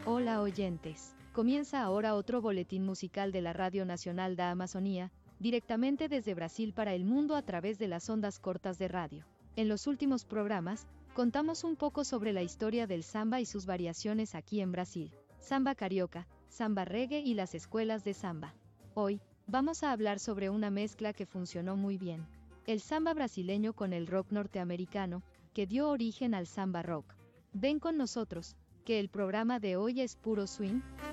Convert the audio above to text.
Hola oyentes, comienza ahora otro boletín musical de la Radio Nacional da Amazonía, directamente desde Brasil para el mundo a través de las ondas cortas de radio. En los últimos programas, contamos un poco sobre la historia del samba y sus variaciones aquí en Brasil, samba carioca, samba reggae y las escuelas de samba. Hoy, vamos a hablar sobre una mezcla que funcionó muy bien, el samba brasileño con el rock norteamericano, que dio origen al samba rock. Ven con nosotros, que el programa de hoy es puro swing.